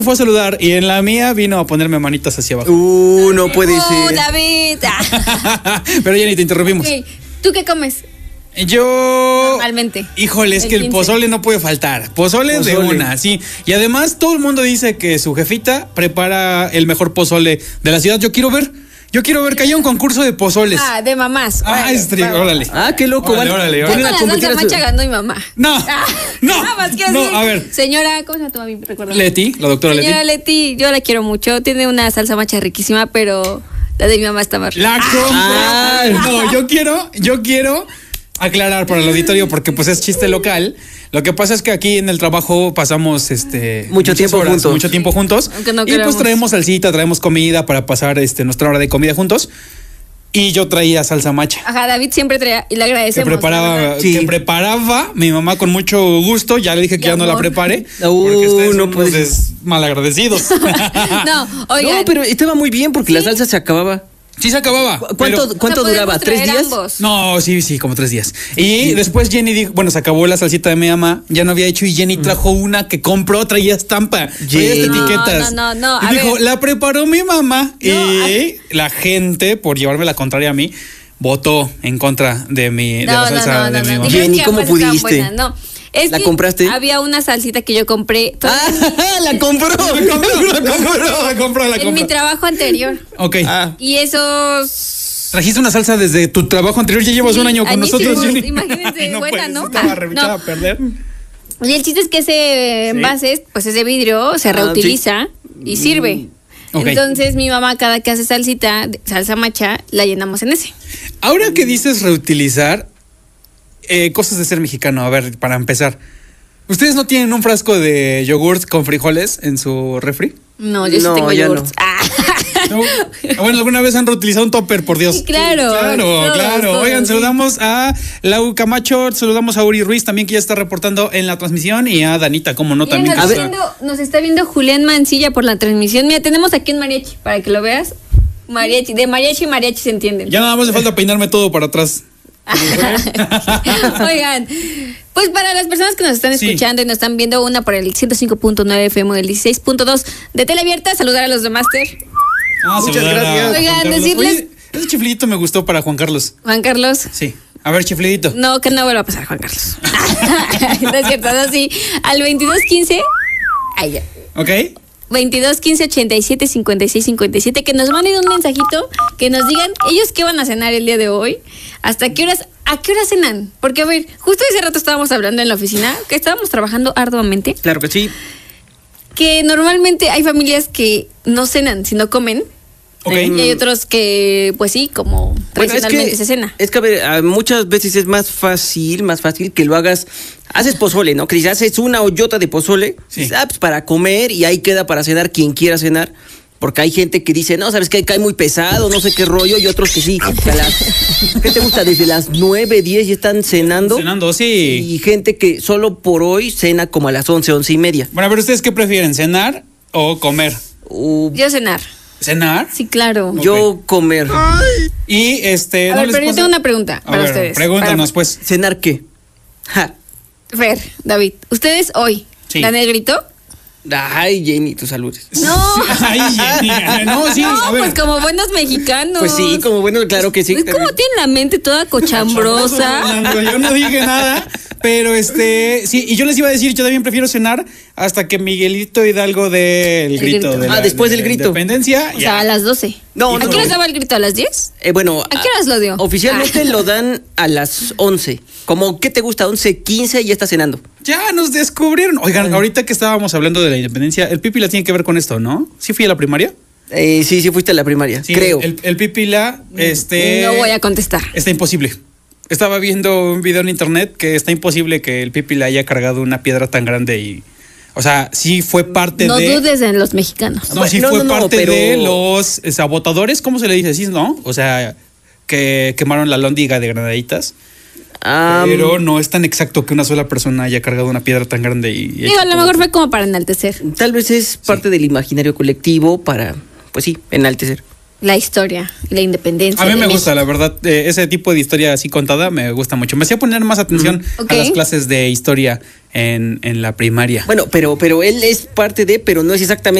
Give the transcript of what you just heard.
fue a saludar y en la mía vino a ponerme manitas hacia abajo. No puede ser. David. Pero Jenny, te interrumpimos. Okay. ¿Tú qué comes? Yo... Normalmente. Híjole, es que el 15. pozole no puede faltar. Pozole de una, sí. Y además todo el mundo dice que su jefita prepara el mejor pozole de la ciudad. Yo quiero ver que haya un concurso de pozoles. De mamás. Órale. Qué loco. Órale. Con la salsa macha ganó mi mamá. No. Nada más que así. No, a ver. Señora, ¿cómo se llama tu mami? Recuerda. Leti, la doctora Leti. Señora Leti, yo la quiero mucho. Tiene una salsa macha riquísima, pero la de mi mamá está más rica. La compro. No, yo quiero aclarar para el auditorio porque pues es chiste local. Lo que pasa es que aquí en el trabajo pasamos mucho tiempo juntos. No y queramos. pues traemos salsita, traemos comida para pasar nuestra hora de comida juntos. Y yo traía salsa macha. Ajá, David siempre traía y le agradecemos. Que preparaba mi mamá con mucho gusto. Ya le dije que ya no la prepare. Porque ustedes no pueden malagradecidos. No, oigan. No, pero estaba muy bien porque la salsa se acababa. Sí se acababa. ¿Cuánto duraba? ¿3 días? Ambos. No, sí, como 3 días. Y después Jenny dijo, se acabó la salsita de mi mamá, ya no había hecho y Jenny trajo una que compró, traía estampa, traía etiquetas. No. Y dijo, la preparó mi mamá. Y la gente, por llevarme la contraria a mí, votó en contra de la salsa de mi mamá. Jenny, ¿cómo pudiste? ¿La compraste? Había una salsita que yo compré. La compró. La compró. En mi trabajo anterior. Ok. Y esos... Trajiste una salsa desde tu trabajo anterior, ya llevas un año con nosotros, Jenny. Imagínense, buena, ¿no? Estaba revichada a perder. Y el chiste es que ese envase, pues es de vidrio, se reutiliza y sirve. Okay. Entonces mi mamá cada que hace salsa macha, la llenamos en ese. Ahora que dices reutilizar, cosas de ser mexicano, a ver, para empezar. ¿Ustedes no tienen un frasco de yogurt con frijoles en su refri? No, yo sí tengo yogurt. No. Bueno, ¿alguna vez han reutilizado un topper, por Dios? Sí, claro. Todos, oigan, saludamos a Lau Camacho, saludamos a Uri Ruiz también, que ya está reportando en la transmisión, y a Danita, como no, también. Nos está viendo Julián Mancilla por la transmisión. Mira, tenemos aquí en mariachi, para que lo veas. Mariachi, de mariachi y mariachi se entienden. Ya nada más le falta peinarme todo para atrás. Oigan, pues para las personas que nos están escuchando y nos están viendo, una por el 105.9 FM, el 16.2 de Tele Abierta, saludar a los de Máster. Muchas gracias. Oigan, decirles... Oye, ese chiflidito me gustó para Juan Carlos. ¿Juan Carlos? Sí. A ver, chiflidito. No, que no vuelva a pasar, Juan Carlos. No es cierto, no, sí. Al 2215... Ay, ya. Ok. 2215 87 56 57, que nos manden un mensajito, que nos digan ellos qué van a cenar el día de hoy, a qué horas cenan, porque a ver, justo ese rato estábamos hablando en la oficina, que estábamos trabajando arduamente. Claro que sí. Que normalmente hay familias que no cenan, sino comen. Okay. Y hay otros que, pues sí, como tradicionalmente se cena. Es que, a ver, muchas veces es más fácil que lo haces pozole, ¿no? Que dices, haces una ollota de pozole, pues para comer y ahí queda para cenar quien quiera cenar. Porque hay gente que dice, no, ¿sabes qué? Cae muy pesado, no sé qué rollo, y otros que sí. ¿Qué te gusta? Desde las 9, 10 ya están cenando. Cenando, sí. Y gente que solo por hoy cena como a las 11, 11 y media. Bueno, pero ¿ustedes qué prefieren, cenar o comer? Yo cenar. ¿Cenar? Sí, claro. Yo comer. Y a ver, pero yo tengo una pregunta para ustedes. Pregúntanos, pues. ¿Cenar qué? Fer, David, ¿ustedes hoy dan el grito? Ay, Jenny, tus saludes. No. Ay, Jenny. No, sí. No, pues como buenos mexicanos. Pues sí, como buenos, claro que sí. Es como tienen la mente toda cochambrosa. Yo no dije nada, pero sí, y yo les iba a decir, yo también prefiero cenar hasta que Miguelito Hidalgo dé el grito. Después del grito. Independencia. O sea, a las 12. No, ¿A qué horas daba el grito? ¿A las 10? Bueno. ¿A qué horas lo dio? Oficialmente lo dan a las 11. Como, ¿qué te gusta? 11:15 y ya está cenando. Ya nos descubrieron. Oigan, ahorita que estábamos hablando de la independencia, el Pipila tiene que ver con esto, ¿no? ¿Sí fui a la primaria? Sí fuiste a la primaria, sí, creo. El Pipila, No voy a contestar. Está imposible. Estaba viendo un video en internet que está imposible que el Pipila haya cargado una piedra tan grande y... O sea, sí fue parte No dudes en los mexicanos. No, sí fue parte de los sabotadores, ¿cómo se le dice así, no? O sea, que quemaron la lóndiga de Granaditas. Pero no es tan exacto que una sola persona haya cargado una piedra tan grande y... Digo, a lo mejor fue como para enaltecer. Tal vez es parte del imaginario colectivo para, pues sí, enaltecer. la historia, la independencia. A mí me gusta, la verdad, ese tipo de historia así contada me gusta mucho. Me hacía poner más atención a las clases de historia en la primaria. Bueno, pero él es parte de, pero no es exactamente